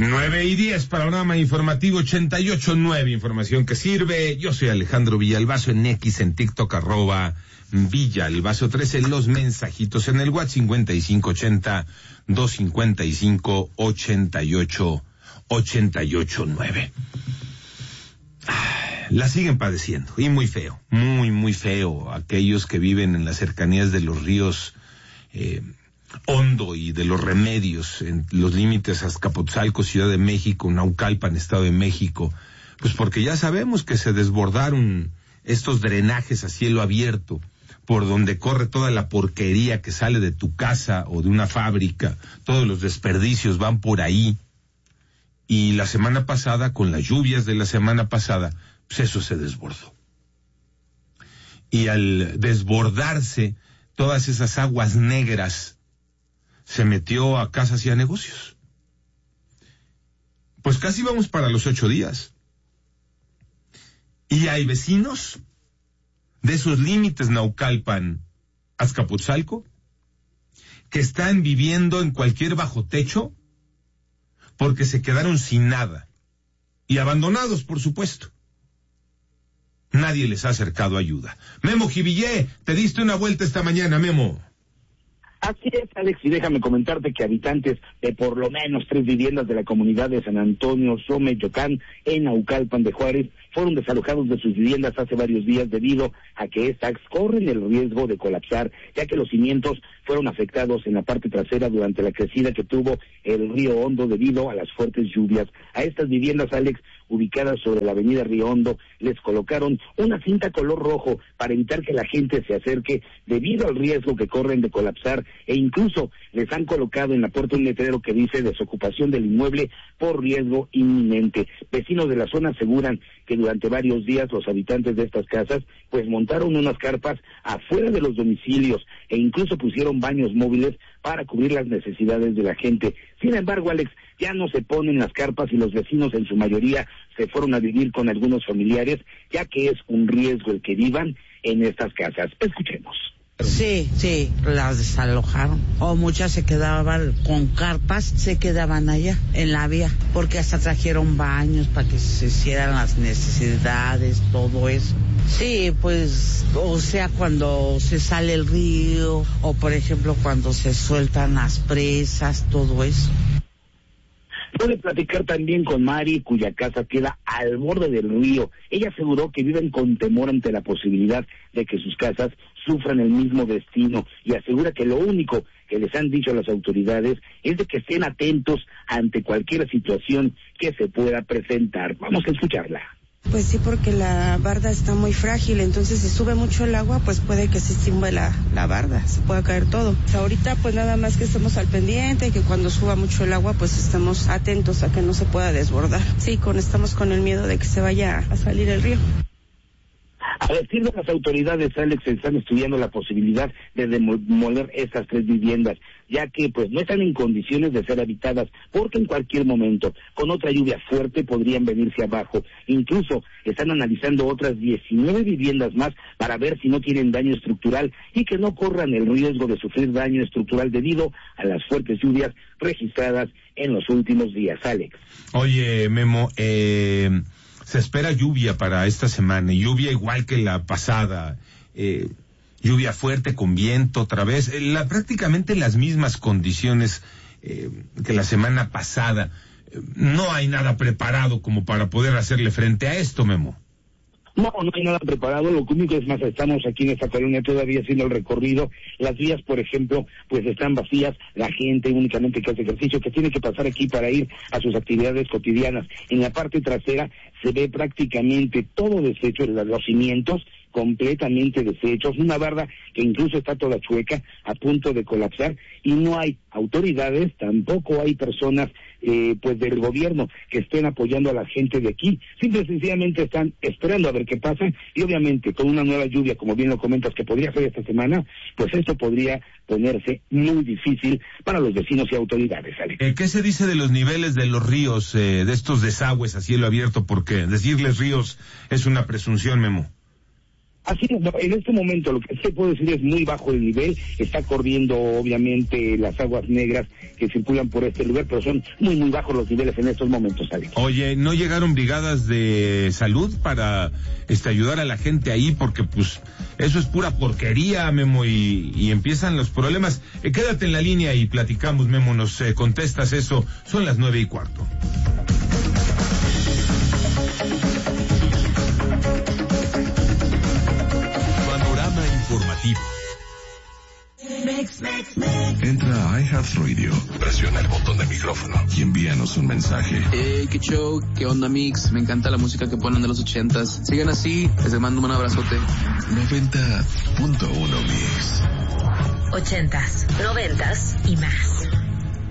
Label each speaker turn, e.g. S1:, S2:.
S1: 9:10, panorama informativo 88.9, información que sirve. Yo soy Alejandro Villalbazo en X, en TikTok, @Villalbazo 13, los mensajitos en el WhatsApp 5580-255-8889. La siguen padeciendo, y muy feo, muy feo, aquellos que viven en las cercanías de los ríos Hondo y de los Remedios, en los límites Azcapotzalco, Ciudad de México, Naucalpan, Estado de México, pues porque ya sabemos que se desbordaron estos drenajes a cielo abierto, por donde corre toda la porquería que sale de tu casa o de una fábrica, todos los desperdicios van por ahí, y la semana pasada, con las lluvias de la semana pasada, pues eso se desbordó. Y al desbordarse todas esas aguas negras, se metió a casas y a negocios. Pues casi vamos para los 8 días. Y hay vecinos de esos límites Naucalpan, Azcapotzalco, que están viviendo en cualquier bajo techo porque se quedaron sin nada. Y abandonados, por supuesto. Nadie les ha acercado ayuda. Memo Jivillé, te diste una vuelta esta mañana, Memo.
S2: Así es, Alex, y déjame comentarte que habitantes de por lo menos 3 viviendas de la comunidad de San Antonio, Xometocán, en Naucalpan de Juárez, fueron desalojados de sus viviendas hace varios días debido a que estas corren el riesgo de colapsar, ya que los cimientos fueron afectados en la parte trasera durante la crecida que tuvo el río Hondo debido a las fuertes lluvias. A estas viviendas, Alex, ubicadas sobre la avenida Río Hondo, les colocaron una cinta color rojo para evitar que la gente se acerque debido al riesgo que corren de colapsar, e incluso les han colocado en la puerta un letrero que dice desocupación del inmueble por riesgo inminente. Vecinos de la zona aseguran que durante varios días los habitantes de estas casas pues montaron unas carpas afuera de los domicilios e incluso pusieron baños móviles para cubrir las necesidades de la gente. Sin embargo, Alex, ya no se ponen las carpas y los vecinos en su mayoría se fueron a vivir con algunos familiares, ya que es un riesgo el que vivan en estas casas. Escuchemos.
S3: Sí, las desalojaron. O muchas se quedaban con carpas, se quedaban allá, en la vía, porque hasta trajeron baños para que se hicieran las necesidades, todo eso. Sí, pues, o sea, cuando se sale el río, o por ejemplo cuando se sueltan las presas, todo eso.
S2: Pude platicar también con Mari, cuya casa queda al borde del río. Ella aseguró que viven con temor ante la posibilidad de que sus casas sufran el mismo destino y asegura que lo único que les han dicho las autoridades es de que estén atentos ante cualquier situación que se pueda presentar. Vamos a escucharla.
S4: Pues sí, porque la barda está muy frágil, entonces si sube mucho el agua, pues puede que se timbe la barda, se pueda caer todo. Ahorita pues nada más que estemos al pendiente, que cuando suba mucho el agua, pues estemos atentos a que no se pueda desbordar. Sí, estamos con el miedo de que se vaya a salir el río.
S2: A decir de las autoridades, Alex, están estudiando la posibilidad de demoler estas 3 viviendas, ya que pues no están en condiciones de ser habitadas, porque en cualquier momento, con otra lluvia fuerte, podrían venirse abajo. Incluso están analizando otras 19 viviendas más para ver si no tienen daño estructural y que no corran el riesgo de sufrir daño estructural debido a las fuertes lluvias registradas en los últimos días, Alex.
S1: Oye, Memo, se espera lluvia para esta semana, lluvia igual que la pasada, lluvia fuerte con viento otra vez, prácticamente las mismas condiciones que la semana pasada. No hay nada preparado como para poder hacerle frente a esto, Memo.
S2: No hay nada preparado, lo único es más, estamos aquí en esta colonia todavía haciendo el recorrido, las vías, por ejemplo, pues están vacías, la gente únicamente que hace ejercicio, que tiene que pasar aquí para ir a sus actividades cotidianas. En la parte trasera se ve prácticamente todo deshecho, los cimientos completamente deshechos, una barda que incluso está toda chueca, a punto de colapsar, y no hay autoridades, tampoco hay personas pues del gobierno que estén apoyando a la gente de aquí. Simple y sencillamente están esperando a ver qué pasa, y obviamente con una nueva lluvia, como bien lo comentas, que podría ser esta semana, pues esto podría ponerse muy difícil para los vecinos y autoridades, Alex.
S1: ¿Qué se dice de los niveles de los ríos, de estos desagües a cielo abierto? Porque decirles ríos es una presunción, Memo.
S2: Así es, en este momento lo que se puede decir es muy bajo el nivel, está corriendo obviamente las aguas negras que circulan por este lugar, pero son muy bajos los niveles en estos momentos, Alex.
S1: Oye, ¿no llegaron brigadas de salud para ayudar a la gente ahí? Porque pues eso es pura porquería, Memo, y empiezan los problemas. Quédate en la línea y platicamos, Memo, nos contestas eso. Son las 9:15.
S5: Informativo. Entra a iHeartRadio, presiona el botón de micrófono y envíanos un mensaje.
S6: Qué show, qué onda Mix, me encanta la música que ponen de los 80s. Sigan así, les mando un abrazote.
S5: 90.1 Mix.
S7: 80s, 90s y más.